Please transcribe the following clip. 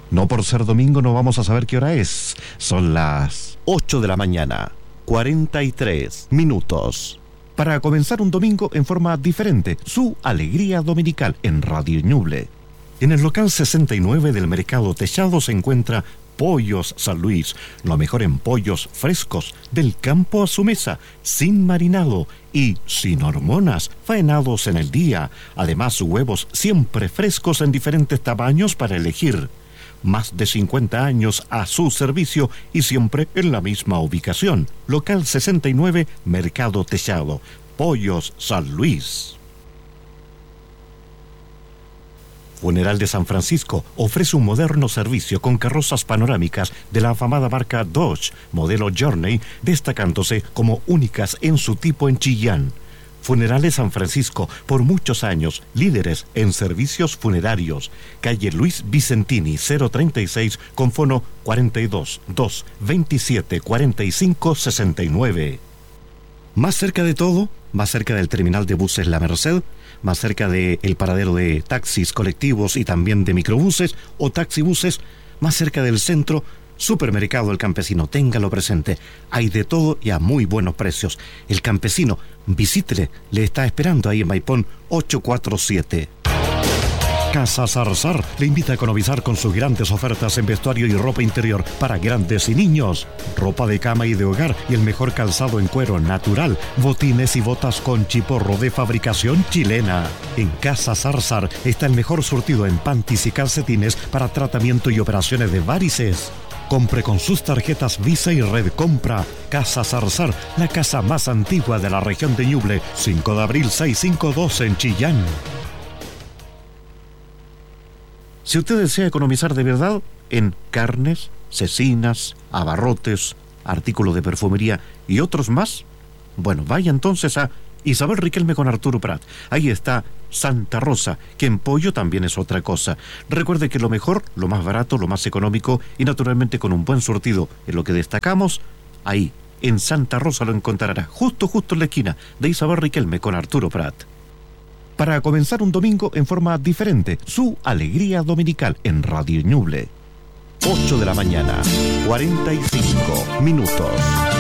No por ser domingo no vamos a saber qué hora es. Son las 8 de la mañana, 43 minutos. Para comenzar un domingo en forma diferente, su alegría dominical en Radio Ñuble. En el local 69 del Mercado Techado se encuentra Pollos San Luis, lo mejor en pollos frescos, del campo a su mesa, sin marinado y sin hormonas, faenados en el día. Además, huevos siempre frescos en diferentes tamaños para elegir. Más de 50 años a su servicio y siempre en la misma ubicación. Local 69, Mercado Techado, Pollos San Luis. Funeral de San Francisco ofrece un moderno servicio con carrozas panorámicas de la afamada marca Dodge, modelo Journey, destacándose como únicas en su tipo en Chillán. Funerales San Francisco, por muchos años, líderes en servicios funerarios. Calle Luis Vicentini, 036, con fono 42 2 27 45 69. Más cerca de todo, más cerca del terminal de buses La Merced, más cerca del paradero de taxis colectivos y también de microbuses o taxibuses, más cerca del centro, Supermercado El Campesino, téngalo presente. Hay de todo y a muy buenos precios. El Campesino, visítele, le está esperando ahí en Maipón 847. Casa Zarzar le invita a economizar con sus grandes ofertas en vestuario y ropa interior para grandes y niños. Ropa de cama y de hogar y el mejor calzado en cuero natural. Botines y botas con chiporro de fabricación chilena. En Casa Zarzar está el mejor surtido en panties y calcetines para tratamiento y operaciones de varices. Compre con sus tarjetas Visa y Red Compra. Casa Zarzar, la casa más antigua de la región de Ñuble. 5 de abril 652 en Chillán. Si usted desea economizar de verdad en carnes, cecinas, abarrotes, artículos de perfumería y otros más, bueno, vaya entonces a Isabel Riquelme con Arturo Prat. Ahí está Santa Rosa, que en pollo también es otra cosa. Recuerde que lo mejor, lo más barato, lo más económico y naturalmente con un buen surtido en lo que destacamos, ahí, en Santa Rosa lo encontrará, justo en la esquina de Isabel Riquelme con Arturo Prat. Para comenzar un domingo en forma diferente, su alegría dominical en Radio Ñuble. 8 de la mañana, 45 minutos.